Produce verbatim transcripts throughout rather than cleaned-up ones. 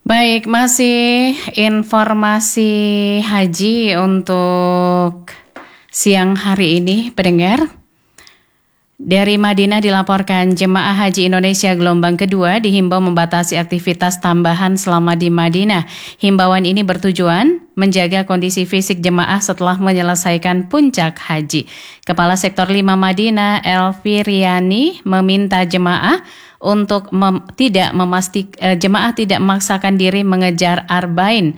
Baik, masih informasi haji untuk siang hari ini, pendengar. Dari Madinah dilaporkan jemaah haji Indonesia gelombang kedua dihimbau membatasi aktivitas tambahan selama di Madinah. Himbauan ini bertujuan menjaga kondisi fisik jemaah setelah menyelesaikan puncak haji. Kepala Sektor lima Madinah, Elvi Riani, meminta jemaah untuk mem- tidak memastik eh, jemaah tidak memaksakan diri mengejar arba'in.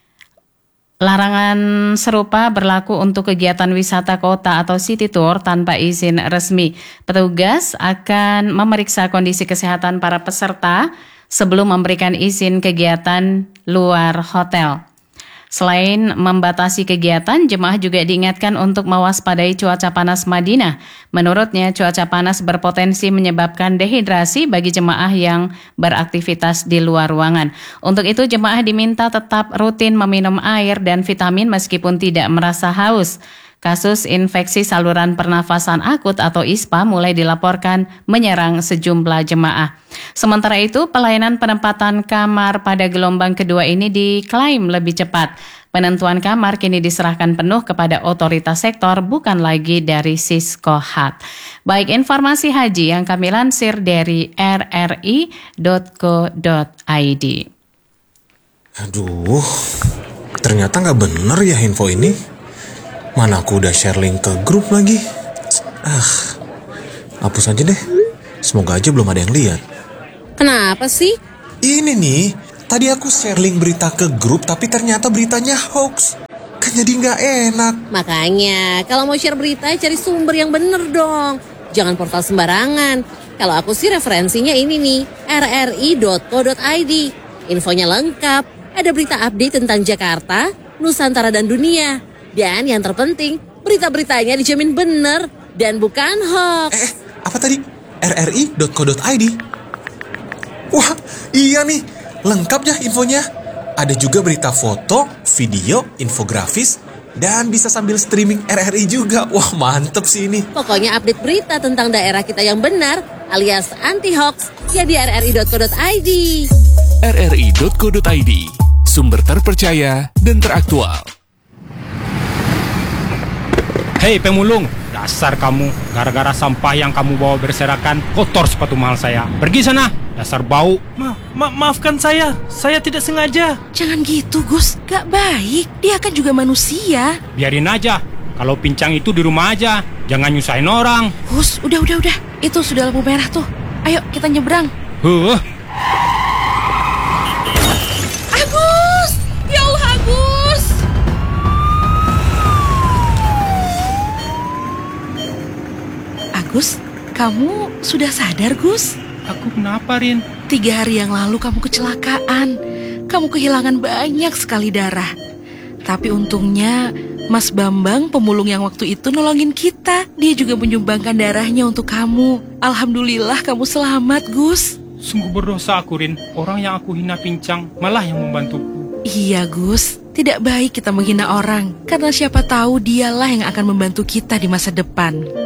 Larangan serupa berlaku untuk kegiatan wisata kota atau city tour tanpa izin resmi. Petugas akan memeriksa kondisi kesehatan para peserta sebelum memberikan izin kegiatan luar hotel. Selain membatasi kegiatan, jemaah juga diingatkan untuk mewaspadai cuaca panas Madinah. Menurutnya, cuaca panas berpotensi menyebabkan dehidrasi bagi jemaah yang beraktivitas di luar ruangan. Untuk itu, jemaah diminta tetap rutin meminum air dan vitamin meskipun tidak merasa haus. Kasus infeksi saluran pernafasan akut atau I S P A mulai dilaporkan menyerang sejumlah jemaah. Sementara itu, pelayanan penempatan kamar pada gelombang kedua ini diklaim lebih cepat. Penentuan kamar kini diserahkan penuh kepada otoritas sektor, bukan lagi dari Siskohat. Baik, informasi haji yang kami lansir dari r r i dot co dot i d. Aduh, ternyata nggak bener ya info ini. Mana aku udah share link ke grup lagi. Ah, hapus aja deh. Semoga aja belum ada yang lihat. Kenapa sih? Ini nih, tadi aku share link berita ke grup tapi ternyata beritanya hoax. Kan jadi nggak enak. Makanya, kalau mau share berita cari sumber yang bener dong. Jangan portal sembarangan. Kalau aku sih referensinya ini nih, r r i dot co dot i d. Infonya lengkap. Ada berita update tentang Jakarta, Nusantara dan dunia. Dan yang terpenting, berita-beritanya dijamin benar dan bukan hoax. Eh, apa tadi? r r i dot co dot i d. Wah, iya nih. Lengkap ya infonya. Ada juga berita foto, video, infografis, dan bisa sambil streaming R R I juga. Wah, mantep sih ini. Pokoknya update berita tentang daerah kita yang benar alias anti-hoax ya di r r i dot co dot i d. r r i dot co dot i d. Sumber terpercaya dan teraktual. Hei pemulung, dasar kamu, gara-gara sampah yang kamu bawa berserakan, kotor sepatu mahal saya. Pergi sana, dasar bau. Ma, ma maafkan saya, saya tidak sengaja. Jangan gitu Gus, gak baik, dia kan juga manusia. Biarin aja, kalau pincang itu di rumah aja, jangan nyusahin orang. Gus, udah, udah, udah, itu sudah lampu merah tuh. Ayo kita nyebrang. Huh. Agus, ya Allah Agus. Gus, kamu sudah sadar, Gus? Aku kenapa, Rin? Tiga hari yang lalu kamu kecelakaan. Kamu kehilangan banyak sekali darah. Tapi untungnya, Mas Bambang, pemulung yang waktu itu nolongin kita. Dia juga menyumbangkan darahnya untuk kamu. Alhamdulillah kamu selamat, Gus. Sungguh berdosa aku, Rin. Orang yang aku hina pincang, malah yang membantuku. Iya, Gus. Tidak baik kita menghina orang. Karena siapa tahu dialah yang akan membantu kita di masa depan.